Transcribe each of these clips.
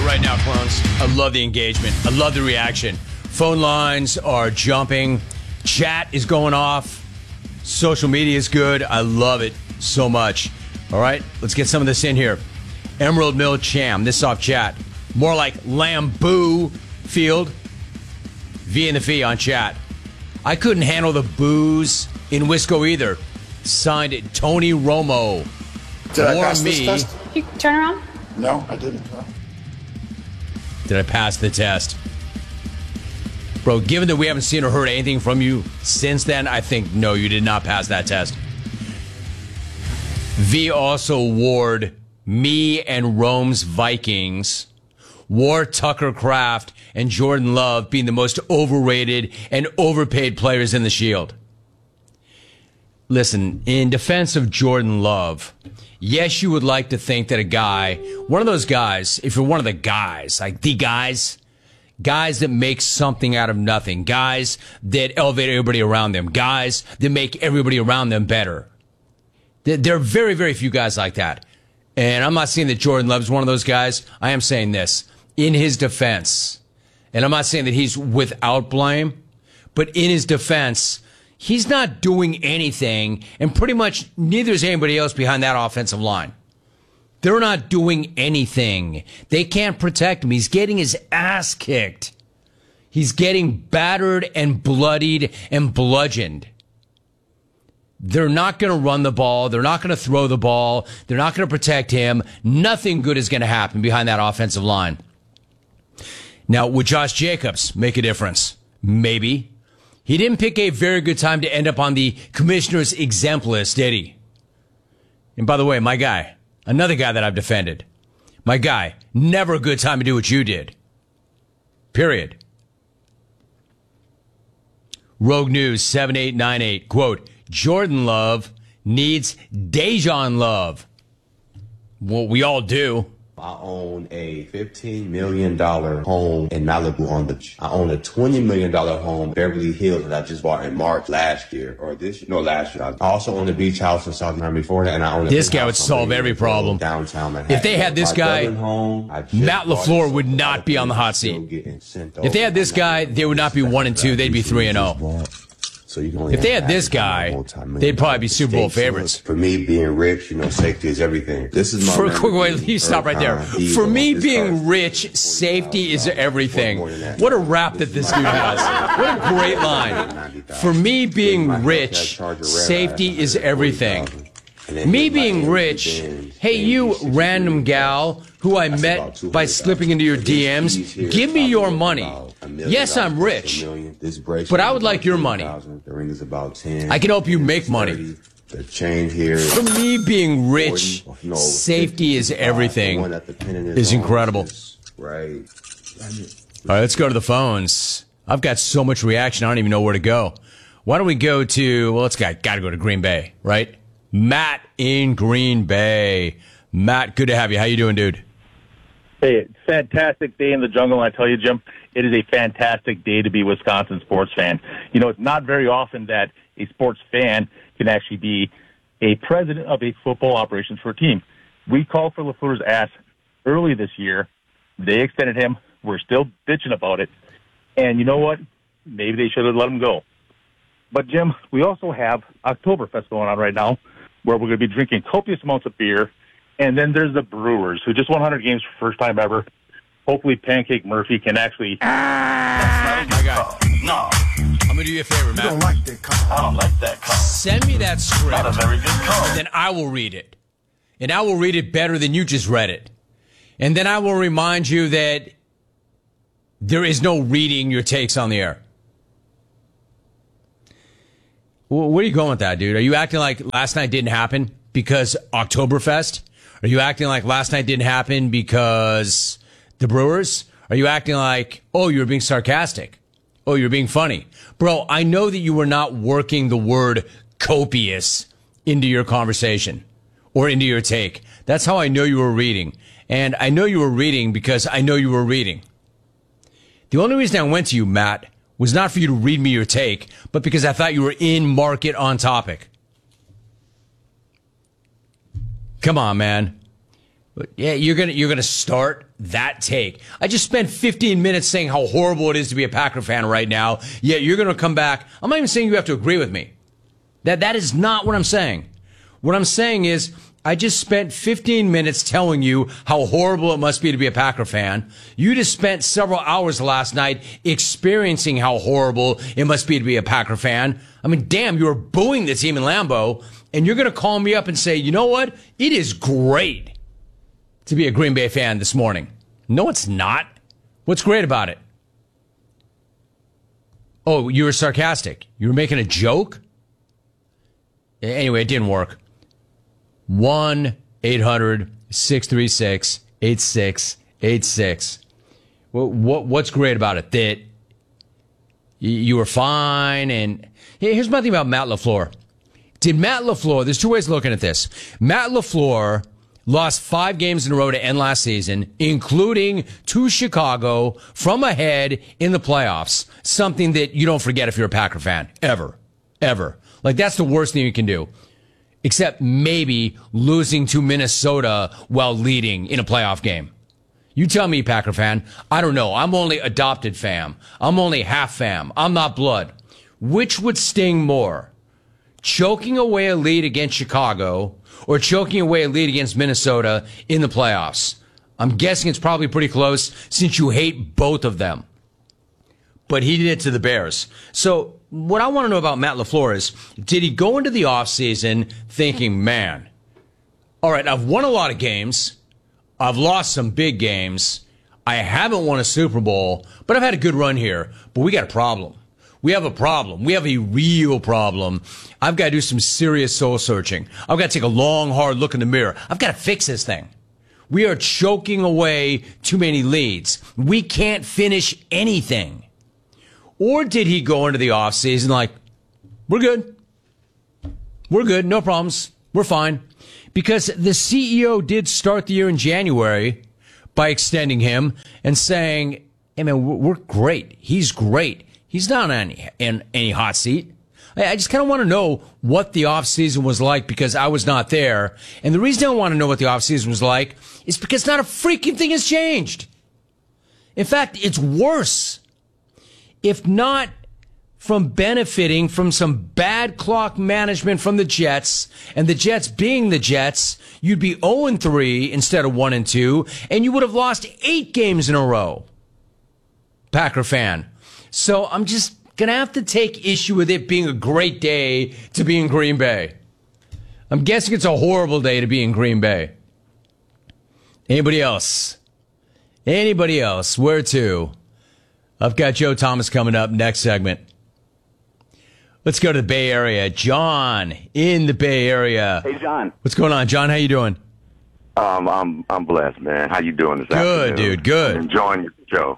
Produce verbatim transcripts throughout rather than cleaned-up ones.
right now, clones. I love the engagement. I love the reaction. Phone lines are jumping. Chat is going off. Social media is good. I love it so much. All right, let's get some of this in here. Emerald Mill Cham. This is off chat. More like Lambeau Field. V in the fee on chat. I couldn't handle the booze in Wisco either. Signed it, Tony Romo. Did I More pass me. this test? You turn around. No, I didn't. No. Did I pass the test? Bro, given that we haven't seen or heard anything from you since then, I think, no, you did not pass that test. V also warred me and Rome's Vikings, wore Tucker Kraft and Jordan Love being the most overrated and overpaid players in the Shield. Listen, in defense of Jordan Love, yes, you would like to think that a guy, one of those guys, if you're one of the guys, like the guys, guys that make something out of nothing, guys that elevate everybody around them, guys that make everybody around them better. There are very, very few guys like that. And I'm not saying that Jordan Love is one of those guys. I am saying this in his defense. And I'm not saying that he's without blame, but in his defense, he's not doing anything, and pretty much neither is anybody else behind that offensive line. They're not doing anything. They can't protect him. He's getting his ass kicked. He's getting battered and bloodied and bludgeoned. They're not going to run the ball. They're not going to throw the ball. They're not going to protect him. Nothing good is going to happen behind that offensive line. Now, would Josh Jacobs make a difference? Maybe. He didn't pick a very good time to end up on the commissioner's exempt list, did he? And by the way, my guy, another guy that I've defended, my guy, never a good time to do what you did. Period. Rogue News seven eight nine eight, quote, Jordan Love needs Dejan Love. Well, we all do. I own a fifteen million dollars home in Malibu on the beach. I own a twenty million dollars home in Beverly Hills that I just bought in March last year. Or this year. No, last year. I also own a beach house in South Carolina before that, and I own a This guy would house solve every problem. Downtown Manhattan. If they had this My guy, Dublin home, Matt LaFleur would not be on the hot seat. If they had this guy, they would not be one and two. They'd be three and zero. So you can if they had this guy, they'd probably be Super Bowl favorites. For me, being rich, you know, safety is everything. This is my For a quick wait, you stop right there. For me, being rich, safety is everything. What a rap that this dude has. What a great line. For me, being rich, safety is everything. Me being rich, hey, you random gal who I met by slipping into your D Ms, give me your money. Yes, I'm rich, but I would like your money. I can help you make money. The chain here. For me, being rich, safety is everything. Is incredible. Right. All right, let's go to the phones. I've got so much reaction, I don't even know where to go. Why don't we go to, well, let's got, got to go to Green Bay, right? Matt in Green Bay. Matt, good to have you. How you doing, dude? Hey, fantastic day in the jungle. I tell you, Jim, it is a fantastic day to be a Wisconsin sports fan. You know, it's not very often that a sports fan can actually be a president of a football operations for a team. We called for LaFleur's ass early this year. They extended him. We're still bitching about it. And you know what? Maybe they should have let him go. But, Jim, we also have Oktoberfest going on right now, where we're going to be drinking copious amounts of beer. And then there's the Brewers, who just won one hundred games for the first time ever. Hopefully Pancake Murphy can actually... Ah, my God. No. I'm going to do you a favor, Matt. I don't like that call. I don't like that call. Send me that script. Not a very good call. And then I will read it. And I will read it better than you just read it. And then I will remind you that there is no reading your takes on the air. Where are you going with that, dude? Are you acting like last night didn't happen because Oktoberfest? Are you acting like last night didn't happen because the Brewers? Are you acting like, oh, you were being sarcastic? Oh, you're being funny. Bro, I know that you were not working the word copious into your conversation or into your take. That's how I know you were reading. And I know you were reading because I know you were reading. The only reason I went to you, Matt, was not for you to read me your take, but because I thought you were in market on topic. Come on, man. But yeah, you're gonna you're gonna start that take. I just spent fifteen minutes saying how horrible it is to be a Packer fan right now. Yet you're gonna come back. I'm not even saying you have to agree with me. That that is not what I'm saying. What I'm saying is I just spent fifteen minutes telling you how horrible it must be to be a Packer fan. You just spent several hours last night experiencing how horrible it must be to be a Packer fan. I mean, damn, you were booing the team in Lambeau, and you're gonna call me up and say, you know what? It is great to be a Green Bay fan this morning. No, it's not. What's great about it? Oh, you were sarcastic. You were making a joke? Anyway, it didn't work. one eight hundred six three six eight six eight six. What, what, what's great about it? That you, you were fine. And here's my thing about Matt LaFleur. Did Matt LaFleur, there's two ways of looking at this. Matt LaFleur lost five games in a row to end last season, including to Chicago from ahead in the playoffs. Something that you don't forget if you're a Packer fan. Ever. Ever. Like, that's the worst thing you can do. Except maybe losing to Minnesota while leading in a playoff game. You tell me, Packer fan. I don't know. I'm only adopted fam. I'm only half fam. I'm not blood. Which would sting more? Choking away a lead against Chicago or choking away a lead against Minnesota in the playoffs? I'm guessing it's probably pretty close since you hate both of them. But he did it to the Bears. So what I want to know about Matt LaFleur is, did he go into the offseason thinking, man, all right, I've won a lot of games. I've lost some big games. I haven't won a Super Bowl, but I've had a good run here. But we got a problem. We have a problem. We have a real problem. I've got to do some serious soul searching. I've got to take a long, hard look in the mirror. I've got to fix this thing. We are choking away too many leads. We can't finish anything. Or did he go into the offseason like, we're good. We're good. No problems. We're fine. Because the C E O did start the year in January by extending him and saying, hey, man, we're great. He's great. He's not on any, in any hot seat. I just kind of want to know what the offseason was like because I was not there. And the reason I want to know what the offseason was like is because not a freaking thing has changed. In fact, it's worse. If not from benefiting from some bad clock management from the Jets, and the Jets being the Jets, you'd be oh and three instead of one and two, and you would have lost eight games in a row. Packer fan. So I'm just going to have to take issue with it being a great day to be in Green Bay. I'm guessing it's a horrible day to be in Green Bay. Anybody else? Anybody else? Where to? I've got Joe Thomas coming up next segment. Let's go to the Bay Area. John in the Bay Area. Hey, John. What's going on, John? How you doing? Um, I'm I'm blessed, man. How you doing this good, afternoon? Good, dude. Good. I'm enjoying your show.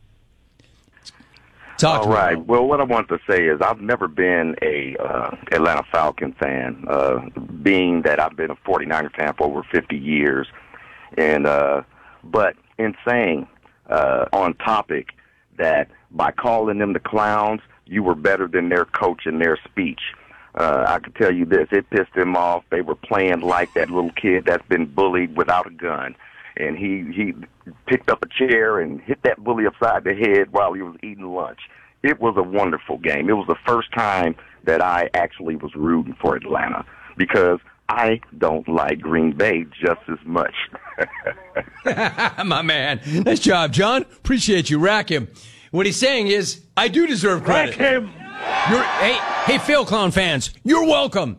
Talk All to right. me. Well, what I want to say is I've never been a uh, Atlanta Falcon fan, uh, being that I've been a forty-niner fan for over fifty years. And uh, but in saying uh, on topic that by calling them the clowns, you were better than their coach in their speech. Uh, I can tell you this, it pissed them off. They were playing like that little kid that's been bullied without a gun. And he, he picked up a chair and hit that bully upside the head while he was eating lunch. It was a wonderful game. It was the first time that I actually was rooting for Atlanta because I don't like Green Bay just as much. My man. Nice job, John. Appreciate you. Rack him. What he's saying is, I do deserve credit. Rack him. You're, hey, hey, Fail Clown fans, you're welcome.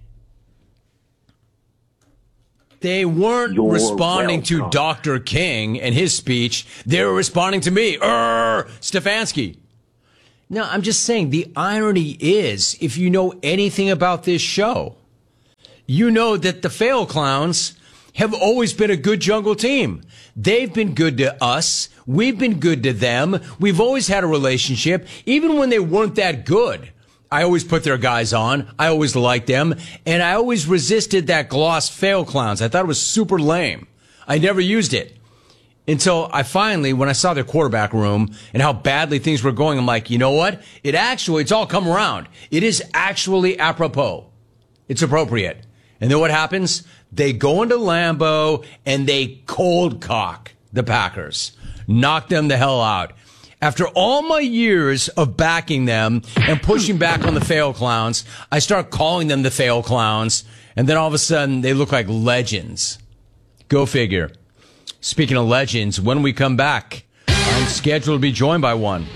They weren't You're responding to welcome. Doctor King and his speech. They were responding to me, Err, Stefanski. No, I'm just saying the irony is, if you know anything about this show, you know that the Fail Clowns have always been a good jungle team. They've been good to us. We've been good to them. We've always had a relationship, even when they weren't that good. I always put their guys on. I always liked them. And I always resisted that gloss Fail Clowns. I thought it was super lame. I never used it. Until I finally, when I saw their quarterback room and how badly things were going, I'm like, you know what? It actually, it's all come around. It is actually apropos. It's appropriate. And then what happens? They go into Lambeau and they cold cock the Packers. Knock them the hell out. After all my years of backing them and pushing back on the fail clowns, I start calling them the fail clowns, and then all of a sudden they look like legends. Go figure. Speaking of legends, when we come back, I'm scheduled to be joined by one.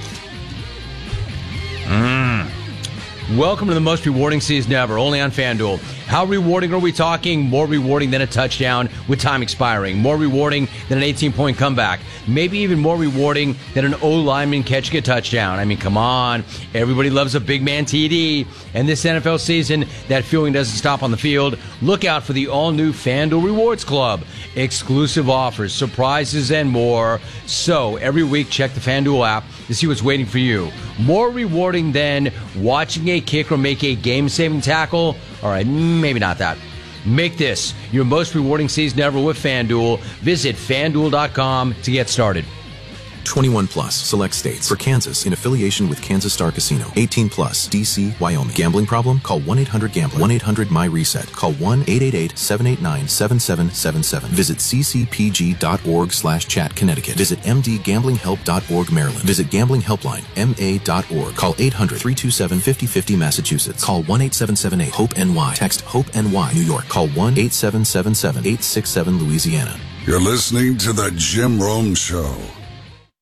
Mm. Welcome to the most rewarding season ever, only on FanDuel. How rewarding are we talking? More rewarding than a touchdown with time expiring. More rewarding than an eighteen-point comeback. Maybe even more rewarding than an O-lineman catching a touchdown. I mean, come on. Everybody loves a big man T D. And this N F L season, that feeling doesn't stop on the field. Look out for the all-new FanDuel Rewards Club. Exclusive offers, surprises, and more. So, every week, check the FanDuel app to see what's waiting for you. More rewarding than watching a kicker make a game-saving tackle? All right, maybe not that. Make this your most rewarding season ever with FanDuel. Visit FanDuel dot com to get started. twenty-one plus, select states. For Kansas, in affiliation with Kansas Star Casino. eighteen plus, D C, Wyoming. Gambling problem? Call one eight hundred gambler. one eight hundred M Y reset. Call one eight eight eight, seven eight nine, seven seven seven seven. Visit c c p g dot org slash chat Connecticut. Visit m d gambling help dot org Maryland. Visit Gambling Helpline, M A dot org. Call eight hundred, three two seven, five oh five oh Massachusetts. Call one eight seven seven eight, hope N Y. Text HOPE N Y New York. Call one eight seven seven seven, eight six seven Louisiana. You're listening to The Jim Rome Show.